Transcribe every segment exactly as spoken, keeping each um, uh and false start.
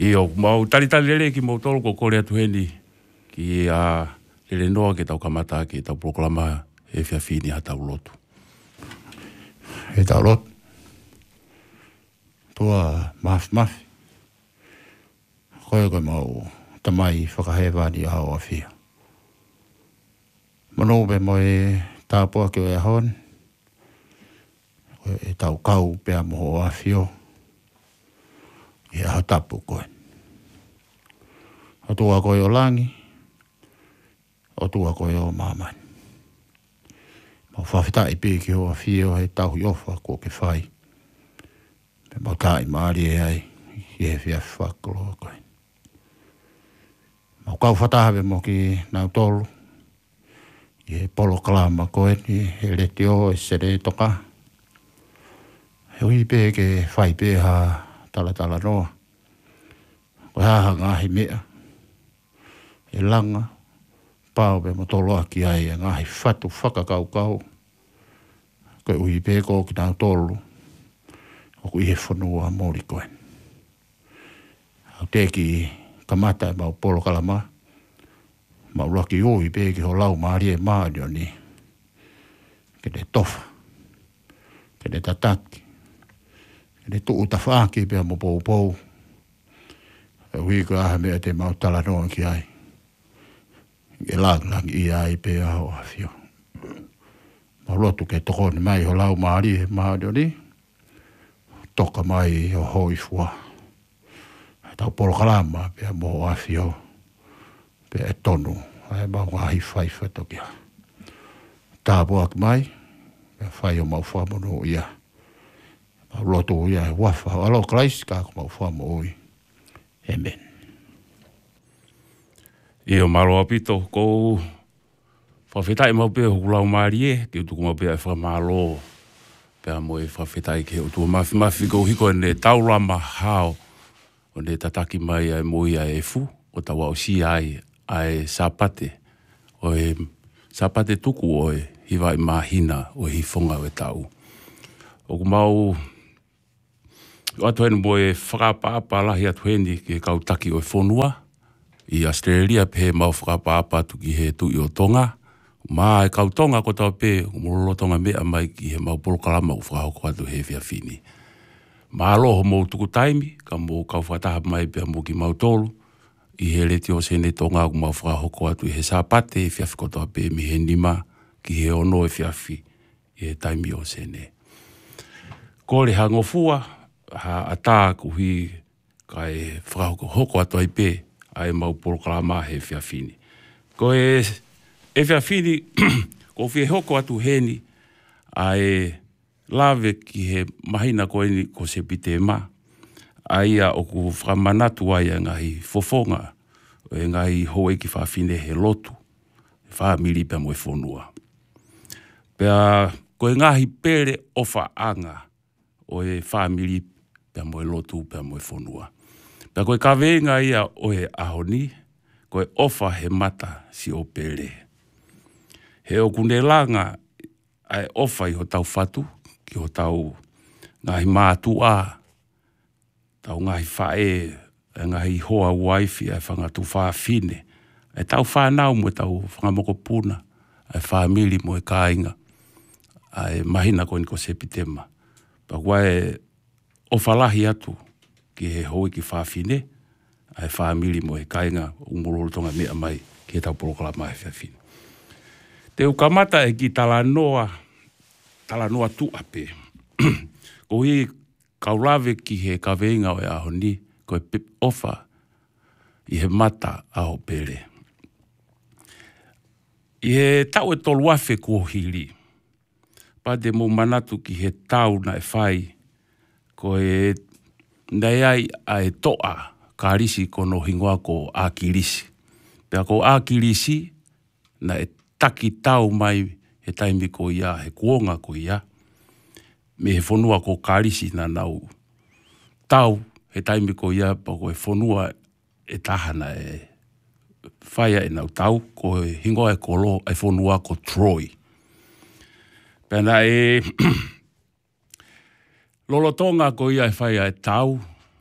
Io, mau tali tali lele ki mau tolo ko kore atu heni ki a lele noa ke tau kamata ki tau proklama e whiawhini ha tau lotu. E tau lotu. Tua mafi mafi. Koe koe mau tamai whakahewani a o a whia. Mano be mo e tāpua ki o e hon. Koe e tau kau pia mo o a whio. I a tapu koe. O tua koe o langi. O tua koe o mamani. Mau whawhita i piki o a whio he tau iofa ko ke whai. Pe mau tai maari e ai. I he whia whakaloa koe. Mau kau whatahawe mo ki nau tolu. I he polo kalama koe ni he reti o e sere toka. He ui pē ke whai pē ha tala tala noa. Koe haha ngahi mea. E langa. Pau pe mo tolo aki ai e ngahi whatu whakakau kau. Koe ui pē ko ki nau tolu. O kui he whanua mori koe. Au teki kamata e mau polo kalama. Mau laki ui pē ki ho lau maari e maari o ni. Ke ne tofa. Ke ne tataki. Ke ne tuu tawhaaki pēr mo pou pou. E ui ko aha mea te mau tala noa ki ai. E lang lang i ai pē aho a whio. Mau lotu ke toko ni mai ho lau maari e maari o ni. Toka mai o hoi fua. Tau polo kalama pēr mo a whio. Pe e tonu, ai mau ngahi whai whatokia. Tāpua ki mai, pe whai o mau whamono ia. Mau loto ia e wafa, alo klais kā ko mau whamo ui. Amen. Io malo apito, ko whawhetai mau pe hukulau maari e, ki utuku mau pe e whamalo. Pe a mo e whawhetai ke utua mafi mafi ko hiko e ne taurama hao. O ne tataki mai ai moi ai e fu, o tawa o si ai. Ai sapate, o e sapate tuku o e hiwa i mahina o hi whonga o e tau. O ku mau, o atu henu mo e whakapapa lahi atu heni ki e kautaki o e whonua. I Australia pe mau whakapapa tu ki he tu i o tonga. Ma e kautonga ko tau pe, o morolo tonga mea mai ki he mau polokalama o whakahoko atu he whiawhini. Ma aloho mo tuku taimi, ka mo kau whataha mai pe mo ki mau tolu. I he reti o sene tonga ku mau whakahoko atu i he sāpate e whiawhi kotoa pe mi he nima ki he ono e whiawhi i he taimi o sene. Kore ha ngofua, ha ata ku hi ka e whakahoko atu ai pe ai mau polokalama he whiawhini. Ko e, e whiawhini, ko whi hoko atu heni ai lave ki he mahina ko eni ko se pite ma. Aia o ku whamanatu ai ngahi fofonga, o e ngahi hoe ki whawhine he lotu, whamiri pia mo e whonua. Pea ko e ngahi pere o whaanga, o e whamiri pia mo e lotu pia mo e whonua. Pea ko e kawenga ia o e ahoni, ko e ofa he mata si o pere. He o kune langa ai ofa i ho tau whatu, ki ho tau ngahi mātu a, tau ngahi whae, e ngahi hoa waifi, e whangatu whaafine. E tau whanau mo e tau whangamoko puna, e whaamili mo e kāinga, e mahina ko ni ko sepitema. Pa kua e o whalahi atu ki he hoi ki whaafine, e whaamili mo e kāinga, umurolo tonga mea mai ki he tau polokalama e whaafine. Te ukamata e ki talanoa, talanoa tu ape. Ko hi kaulawe ki he kaweinga o e aho ni, ko e ofa i he mata aho pere. I he tau e tolu afe ko hiri. Pa de mo manatu ki he tau na e whai, ko e nei ai a e toa ka risi ko no hingoa ko ākirisi. Pea ko ākirisi na e taki tau mai he taimi ko ia, he kuonga ko ia. Me he whonua ko karisi na nau tau he taimi ko ia pa ko he whonua e tahana e whaia e nau tau ko he hingoa e kolo e whonua ko Troy. Pena e lolotonga ko ia e whaia e tau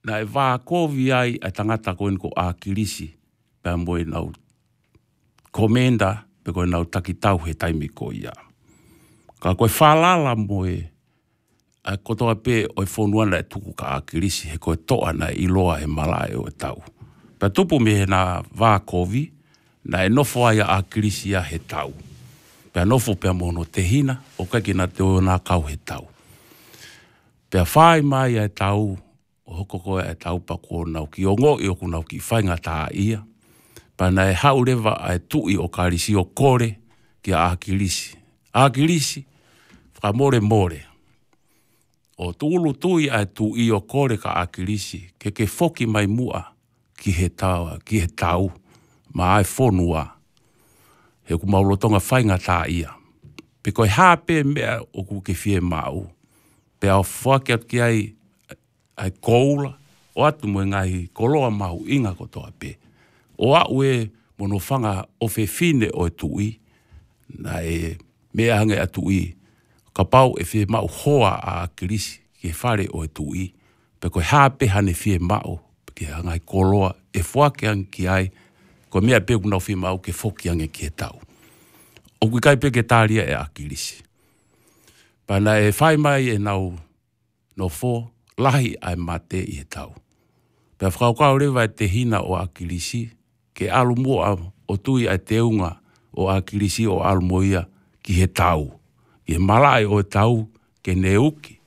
na e wā kōwi ai a tangata koen ko a kilisi, pēr moe nau komenda, pe koe nau takitau he taimi ko ia. Ka koe whalala moe, a kotoa pē oi whonuana e tuku ka a kilisi, he koe toa na iloa he malae o e tau. Pēr tupu me he na wā kōwi, na e nofo ai a kilisi a he tau. Pēr nofo pēr mono te hina, o kaki na te o nā kau he tau. Pēr whai mai e tau, o hoko koe e tau pa ko nau ki ongo i oku nau ki whainga tā ia. Pana e haurewa e tui o karisi o kore ki a akilisi. Akilisi, wha more more. O tūlu tui e tui o kore ka akilisi, ke ke foki mai mua ki he tau, ki he tau, ma ai whonua. He ku maulotonga whainga tā ia. Pe koe hāpe mea o ku ke fie mau. Pe au whakia ki ai ai koula, o atu mo ngai koloa mahu inga kotoa pe. O au e mono whanga o fe fine o e tui, na e mea hange a tui, ka pau e fie mau hoa a akilisi ki e whare o e tui, pe koe hāpe hane fie mau, ki ngai koloa e whakia ki ai, ko mea pe kunau fie mau ke whokia nge ki e tau. O kui kai pe ke tāria e akilisi. Pana e whai mai e nau no fo, lahi ai mate i he tau. Pea whakaukau rewa e te hina o akilisi, ke alu mua o tui ai te unga o akilisi o alu moia ki he tau. Ki he malai o he tau ke ne uki.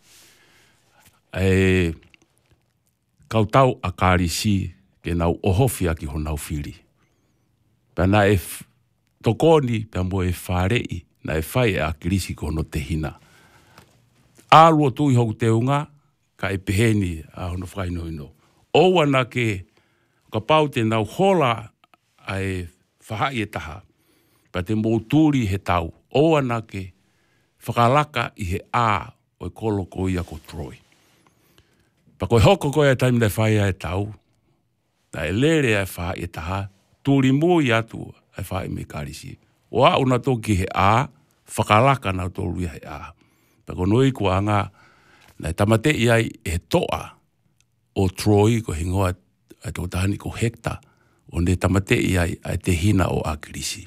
E kautau a karisi ke nau ohofia ki honau whiri. Pea na e tokoni pea mo e wharei na e whai e akilisi ko no te hina. Alu o tui hou te unga, ka e peheni a hono whainoino. Oua na ke ka pau te nau hola ai whahai e taha. Pa te mōturi he tau. Oua na ke whakalaka i he ā o e kolo ko ia ko Troy. Pa koe hoko koe a taimina e whai e tau. Na e lere e whahai e taha. Tūri mō i atu e whai me karisi. O a una tō ki he ā, whakalaka na tō ruia he ā. Pa ko noi kua anga na tamate iai e toa o Troy ko hingoa a tō tahani ko hekta o ne tamate iai a te hina o akilisi.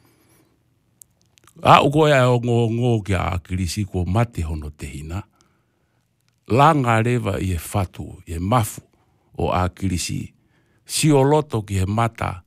A uko e o ngō ngō ki a akilisi ko mate hono te hina. Langa rewa i e whatu, i e mafu o akilisi. Si o loto ki he mata